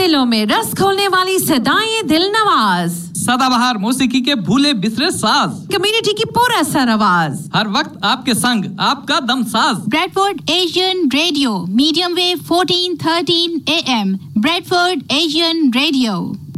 दिलों में रस घोलने वाली सदाएं दिल नवाज, सदाबहार मौसीकी के भूले बिसरे साज, कम्युनिटी की पूरा सर आवाज, हर वक्त आपके संग आपका Damsaz. Bradford Asian radio, medium wave 1413 AM, Bradford Asian radio.